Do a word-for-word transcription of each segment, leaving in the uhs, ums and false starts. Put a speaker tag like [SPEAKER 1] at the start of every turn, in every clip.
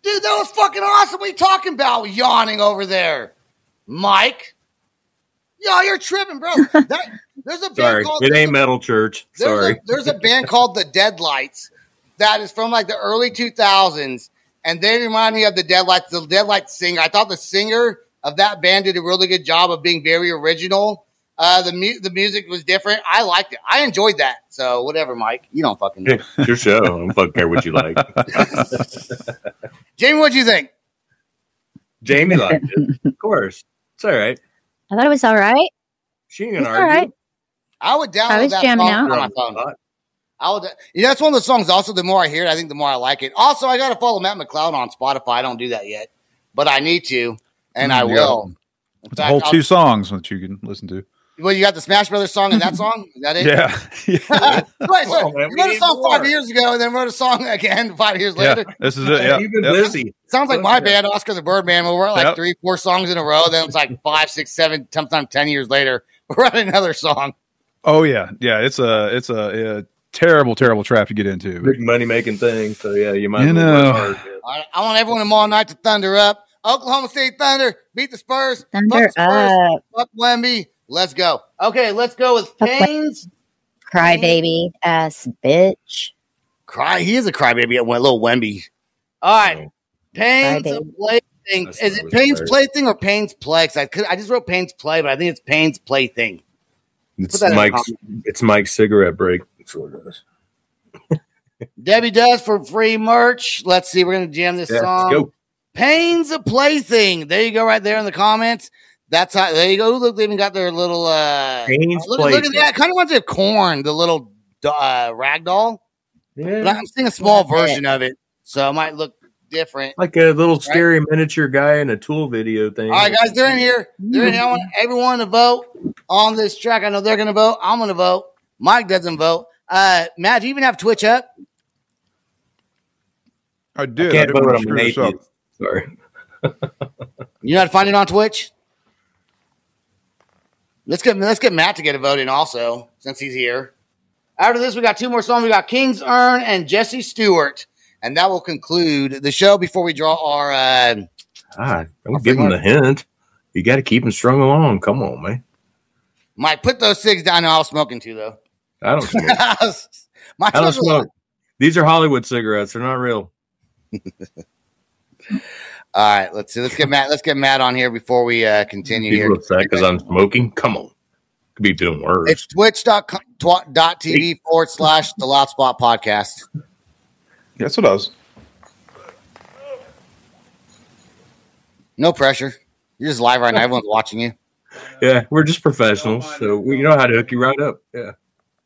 [SPEAKER 1] Dude, that was fucking awesome. What are you talking about? Yawning over there, Mike. Yo, you're tripping, bro. That, there's a band
[SPEAKER 2] Sorry,
[SPEAKER 1] called
[SPEAKER 2] it ain't
[SPEAKER 1] a,
[SPEAKER 2] Metal Church. Sorry.
[SPEAKER 1] There's a, there's a band called the Deadlights that is from like the early two thousands, and they remind me of the Deadlights. The Deadlights singer. I thought the singer of that band did a really good job of being very original. Uh, the mu- the music was different. I liked it. I enjoyed that. So whatever, Mike. You don't fucking know.
[SPEAKER 2] It's your show. I don't fucking care what you like.
[SPEAKER 1] Jamie, what'd you think?
[SPEAKER 2] Jamie liked it. Of course. It's all right.
[SPEAKER 3] I thought it was all right.
[SPEAKER 2] She ain't gonna
[SPEAKER 3] It's
[SPEAKER 2] argue.
[SPEAKER 3] all right.
[SPEAKER 1] I would download
[SPEAKER 3] I was
[SPEAKER 1] that
[SPEAKER 3] jamming
[SPEAKER 1] song
[SPEAKER 3] out.
[SPEAKER 1] on my phone. I would. Yeah, that's one of the songs. Also, the more I hear it, I think the more I like it. Also, I got to follow Matt McLeod on Spotify. I don't do that yet, but I need to, and
[SPEAKER 4] Mm,
[SPEAKER 1] I
[SPEAKER 4] yeah.
[SPEAKER 1] will. In
[SPEAKER 4] It's a
[SPEAKER 1] fact,
[SPEAKER 4] whole
[SPEAKER 1] I'll-
[SPEAKER 4] two songs that you can listen to.
[SPEAKER 1] Well, you got the Smash Brothers song and that song. Is that it?
[SPEAKER 4] Yeah. yeah.
[SPEAKER 1] Wait, so
[SPEAKER 2] on, man,
[SPEAKER 1] you
[SPEAKER 2] we
[SPEAKER 1] wrote a
[SPEAKER 2] need
[SPEAKER 1] song
[SPEAKER 2] more.
[SPEAKER 1] five years ago, and then wrote a song again five years
[SPEAKER 4] Yeah.
[SPEAKER 1] later.
[SPEAKER 4] This is it. Yeah.
[SPEAKER 2] You've been
[SPEAKER 4] Yep.
[SPEAKER 2] busy.
[SPEAKER 1] Sounds like my band, Oscar the Birdman. Where we're at like
[SPEAKER 4] Yep.
[SPEAKER 1] three, four songs in a row. Then it's like five, six, seven, sometimes ten years later, we're at another song.
[SPEAKER 4] Oh yeah, yeah. It's a it's a, a terrible, terrible trap to get into.
[SPEAKER 2] Big money making thing. So yeah, you might
[SPEAKER 4] You
[SPEAKER 2] as well
[SPEAKER 4] know.
[SPEAKER 2] work hard. Yeah.
[SPEAKER 1] I, I want everyone tomorrow night to thunder up. Oklahoma City Thunder beat the Spurs.
[SPEAKER 3] Thunder
[SPEAKER 1] Fuck the Spurs.
[SPEAKER 3] up.
[SPEAKER 1] Fuck Wemby. Let's go. Okay, let's go with
[SPEAKER 3] Fuck Wem-
[SPEAKER 1] Pains.
[SPEAKER 3] Crybaby ass bitch.
[SPEAKER 1] Cry. He is a crybaby at little Wemby. All right. Pains
[SPEAKER 3] Crybaby.
[SPEAKER 1] Plaything.
[SPEAKER 2] That's
[SPEAKER 1] Is
[SPEAKER 2] what I
[SPEAKER 1] it
[SPEAKER 2] was
[SPEAKER 1] Pains
[SPEAKER 2] tired.
[SPEAKER 1] Plaything or Pains Play? 'Cause I, could, I just wrote Pains Play, but I think it's Pains Plaything.
[SPEAKER 2] It's
[SPEAKER 1] that in the
[SPEAKER 2] Mike's. It's Mike's cigarette break. That's what it is.
[SPEAKER 1] Debbie does for free merch. Let's see. We're going to jam this
[SPEAKER 2] Yeah,
[SPEAKER 1] song.
[SPEAKER 2] let's go.
[SPEAKER 1] Pains a Plaything. There you go, right there in the comments. That's how. There you go. Look, they even got their little. Uh,
[SPEAKER 2] Pains
[SPEAKER 1] look, look at
[SPEAKER 2] Plaything.
[SPEAKER 1] that. Kind of reminds me of Corn, the little uh, rag doll. But
[SPEAKER 2] Yeah,
[SPEAKER 1] I'm seeing a small
[SPEAKER 3] Love it.
[SPEAKER 1] version of it, so it might look different.
[SPEAKER 2] like a little scary miniature guy in a Tool video thing.
[SPEAKER 1] All right, guys, they're in here. They're in here. I want everyone to vote on this track. I know they're going to vote. I'm going to vote. Mike doesn't vote. Uh, Matt, do you even have Twitch up?
[SPEAKER 4] I
[SPEAKER 2] I
[SPEAKER 4] did. I
[SPEAKER 2] can't
[SPEAKER 4] didn't
[SPEAKER 2] vote.
[SPEAKER 4] want
[SPEAKER 2] I'm
[SPEAKER 4] to
[SPEAKER 2] an
[SPEAKER 4] screw this up.
[SPEAKER 2] atheist. Sorry.
[SPEAKER 1] You know how to find it on Twitch? Let's get let's get Matt to get a vote in also, since he's here. After this, we got two more songs. We got King's Earn and Jesse Stewart, and that will conclude the show. Before we draw our, uh,
[SPEAKER 2] Ah, don't give him the hint. You got to keep him strung along. Come on, man.
[SPEAKER 1] Mike, put those cigs down. No, I was smoking too, though.
[SPEAKER 2] I don't smoke.
[SPEAKER 1] My
[SPEAKER 2] I don't
[SPEAKER 1] smoke's a lot.
[SPEAKER 2] smoke. These are Hollywood cigarettes. They're not real.
[SPEAKER 1] All right, let's see. Let's get Matt. Let's get Matt on here before we uh, continue
[SPEAKER 2] People
[SPEAKER 1] here.
[SPEAKER 2] upset because I'm smoking. Come on. Could be doing worse.
[SPEAKER 1] It's twitch.tv forward slash the Loud Spot podcast.
[SPEAKER 4] Yes, it does.
[SPEAKER 1] No pressure. You're just live right now. Everyone's watching you.
[SPEAKER 2] Yeah, we're just professionals, so we know how to hook you right up. Yeah.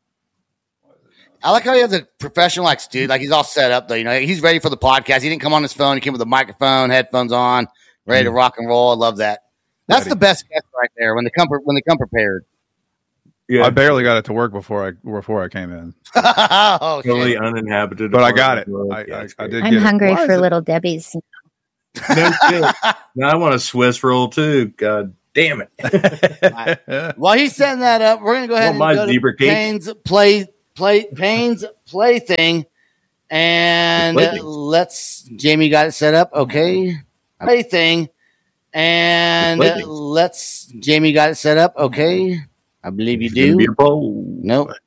[SPEAKER 1] I like how he has a professional like dude. Like he's all set up though. You know, he's ready for the podcast. He didn't come on his phone. He came with a microphone, headphones on, ready to rock and roll. I love that. That's
[SPEAKER 2] Ready.
[SPEAKER 1] the best guest right there when they come pre- when they come prepared.
[SPEAKER 2] Yeah.
[SPEAKER 4] I barely got it to work before I before I came in,
[SPEAKER 1] oh,
[SPEAKER 2] totally
[SPEAKER 1] shit.
[SPEAKER 2] uninhabited.
[SPEAKER 4] but I got it.
[SPEAKER 2] apartment.
[SPEAKER 4] I,
[SPEAKER 2] Yeah,
[SPEAKER 4] I,
[SPEAKER 2] it's
[SPEAKER 4] I
[SPEAKER 2] great.
[SPEAKER 4] did.
[SPEAKER 3] I'm
[SPEAKER 4] get
[SPEAKER 3] hungry
[SPEAKER 4] it. Why
[SPEAKER 3] for
[SPEAKER 4] is it-
[SPEAKER 3] little Debbie's.
[SPEAKER 2] No shit. Now I want a Swiss roll too. God damn it.
[SPEAKER 1] While he's setting that up, we're gonna go ahead
[SPEAKER 2] Want
[SPEAKER 1] and
[SPEAKER 2] my
[SPEAKER 1] go
[SPEAKER 2] zebra
[SPEAKER 1] to
[SPEAKER 2] cake?
[SPEAKER 1] Payne's play play Payne's plaything, and
[SPEAKER 2] Plaything.
[SPEAKER 1] let's. Jamie got it set up. Okay, plaything, and
[SPEAKER 2] Plaything.
[SPEAKER 1] let's. Jamie got it set up. Okay, I believe you
[SPEAKER 2] It's gonna
[SPEAKER 1] do.
[SPEAKER 2] be a bowl.
[SPEAKER 1] Nope.